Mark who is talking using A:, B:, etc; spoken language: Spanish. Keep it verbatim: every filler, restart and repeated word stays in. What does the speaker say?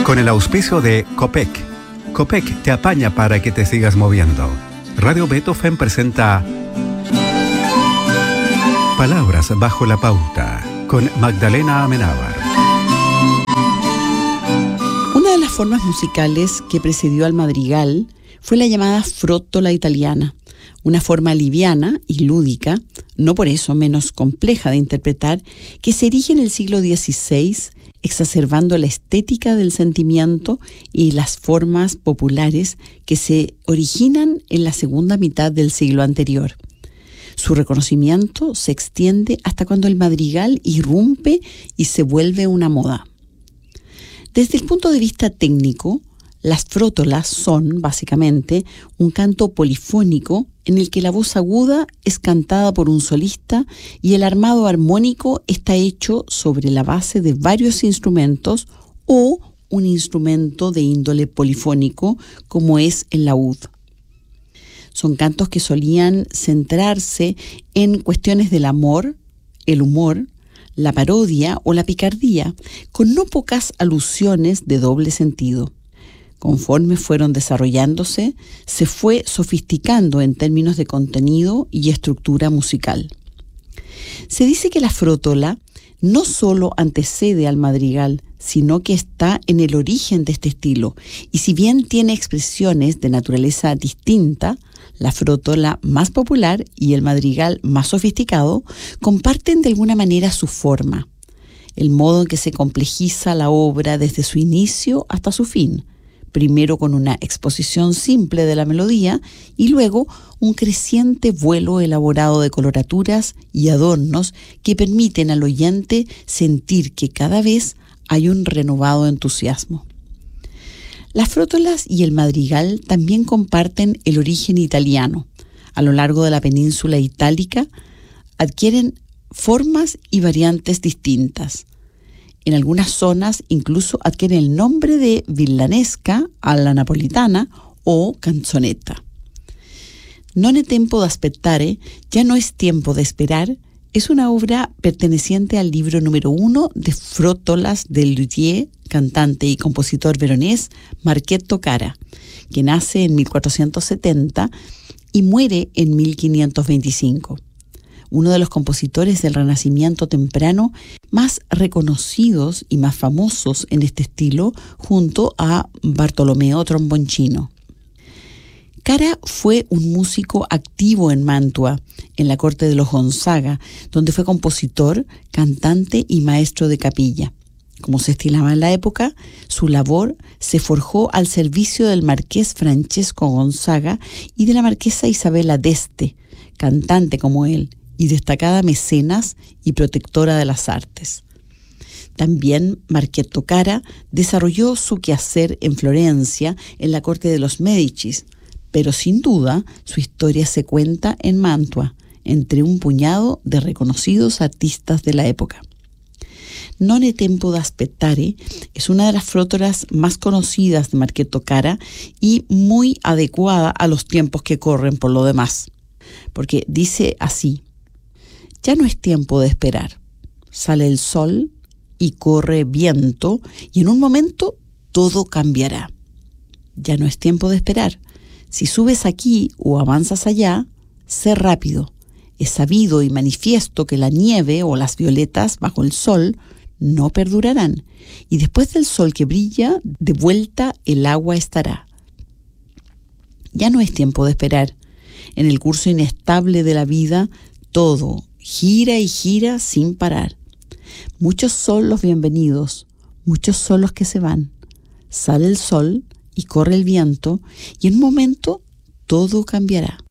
A: Con el auspicio de Copec. Copec te apaña para que te sigas moviendo. Radio Beethoven presenta Palabras bajo la pauta con Magdalena Amenábar.
B: Una de las formas musicales que precedió al madrigal fue la llamada frótola italiana, una forma liviana y lúdica, no por eso menos compleja de interpretar, que se erige en el siglo dieciséis, exacerbando la estética del sentimiento y las formas populares que se originan en la segunda mitad del siglo anterior. Su reconocimiento se extiende hasta cuando el madrigal irrumpe y se vuelve una moda. Desde el punto de vista técnico, las frótolas son, básicamente, un canto polifónico en el que la voz aguda es cantada por un solista y el armado armónico está hecho sobre la base de varios instrumentos o un instrumento de índole polifónico, como es el laúd. Son cantos que solían centrarse en cuestiones del amor, el humor, la parodia o la picardía, con no pocas alusiones de doble sentido. Conforme fueron desarrollándose, se fue sofisticando en términos de contenido y estructura musical. Se dice que la frótola no solo antecede al madrigal, sino que está en el origen de este estilo, y si bien tiene expresiones de naturaleza distinta, la frótola más popular y el madrigal más sofisticado comparten de alguna manera su forma, el modo en que se complejiza la obra desde su inicio hasta su fin, primero con una exposición simple de la melodía y luego un creciente vuelo elaborado de coloraturas y adornos que permiten al oyente sentir que cada vez hay un renovado entusiasmo. Las frótolas y el madrigal también comparten el origen italiano. A lo largo de la península itálica adquieren formas y variantes distintas. En algunas zonas incluso adquieren el nombre de villanesca alla napolitana o canzonetta. Non è tempo da aspettare, ya no es tiempo de esperar, es una obra perteneciente al libro número uno de frótolas del luthier, cantante y compositor veronés Marchetto Cara, que nace en mil cuatrocientos setenta y muere en mil quinientos veinticinco. Uno de los compositores del Renacimiento temprano más reconocidos y más famosos en este estilo, junto a Bartolomeo Tromboncino. Cara fue un músico activo en Mantua, en la corte de los Gonzaga, donde fue compositor, cantante y maestro de capilla. Como se estilaba en la época, su labor se forjó al servicio del marqués Francesco Gonzaga y de la marquesa Isabella d'Este, cantante como él, y destacada mecenas y protectora de las artes. También Marchetto Cara desarrolló su quehacer en Florencia, en la corte de los Médicis, pero sin duda su historia se cuenta en Mantua, entre un puñado de reconocidos artistas de la época. Non è tempo da aspettare es una de las frótolas más conocidas de Marchetto Cara y muy adecuada a los tiempos que corren por lo demás, porque dice así: ya no es tiempo de esperar. Sale el sol y corre viento y en un momento todo cambiará. Ya no es tiempo de esperar. Si subes aquí o avanzas allá, sé rápido. Es sabido y manifiesto que la nieve o las violetas bajo el sol no perdurarán, y después del sol que brilla, de vuelta el agua estará. Ya no es tiempo de esperar. En el curso inestable de la vida, todo gira y gira sin parar. Muchos son los bienvenidos, muchos son los que se van. Sale el sol y corre el viento, y en un momento todo cambiará.